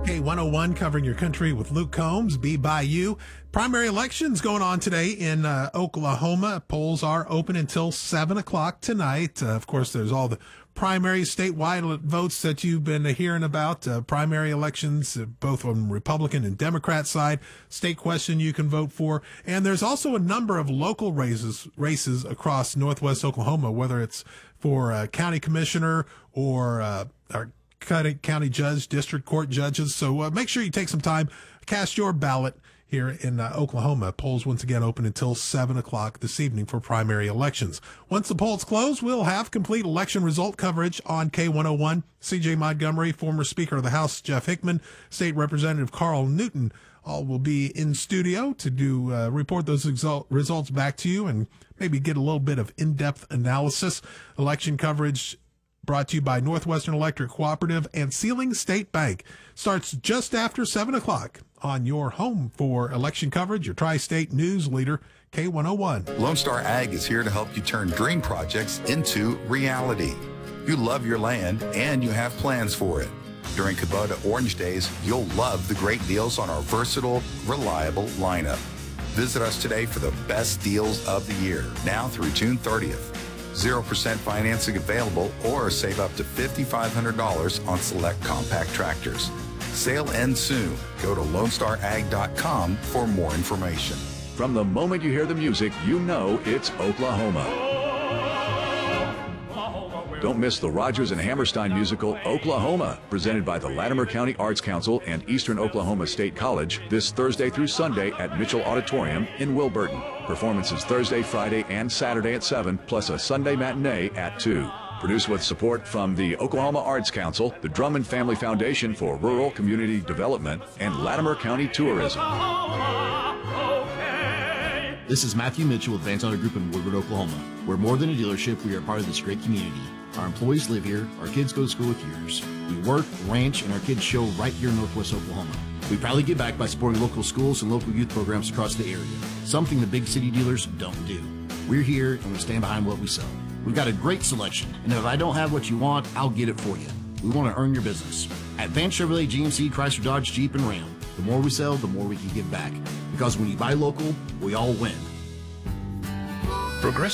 K101 covering your country with Luke Combs, Be By You. Primary elections going on today in Oklahoma. Polls are open until 7 o'clock tonight. Of course, there's all the primary statewide votes that you've been hearing about. Primary elections, both on Republican and Democrat side. State question you can vote for. And there's also a number of local races across northwest Oklahoma, whether it's for county commissioner or county judge, district court judges. So make sure you take some time, cast your ballot here in Oklahoma. Polls once again open until 7 o'clock this evening for primary elections. Once the polls close, we'll have complete election result coverage on K101. C.J. Montgomery, former Speaker of the House Jeff Hickman, State Representative Carl Newton, all will be in studio to report those results back to you and maybe get a little bit of in-depth analysis. Election coverage brought to you by Northwestern Electric Cooperative and Sealing State Bank. Starts just after 7 o'clock on your home for election coverage, your tri-state news leader, K101. Lone Star Ag is here to help you turn dream projects into reality. You love your land and you have plans for it. During Kubota Orange Days, you'll love the great deals on our versatile, reliable lineup. Visit us today for the best deals of the year, now through June 30th. 0% financing available, or save up to $5,500 on select compact tractors. Sale ends soon. Go to LoneStarAg.com for more information. From the moment you hear the music, you know it's Oklahoma. Don't miss the Rodgers and Hammerstein musical Oklahoma, presented by the Latimer County Arts Council and Eastern Oklahoma State College this Thursday through Sunday at Mitchell Auditorium in Wilburton. Performances Thursday, Friday, and Saturday at 7, plus a Sunday matinee at 2. Produced with support from the Oklahoma Arts Council, the Drummond Family Foundation for Rural Community Development, and Latimer County Tourism. This is Matthew Mitchell with Van Tyler Group in Woodward, Oklahoma. We're more than a dealership. We are part of this great community. Our employees live here. Our kids go to school with yours. We work, ranch, and our kids show right here in Northwest Oklahoma. We proudly give back by supporting local schools and local youth programs across the area, something the big city dealers don't do. We're here, and we stand behind what we sell. We've got a great selection, and if I don't have what you want, I'll get it for you. We want to earn your business. At Van Chevrolet, GMC, Chrysler, Dodge, Jeep, and Ram, the more we sell, the more we can give back. Because when you buy local, we all win. Progressive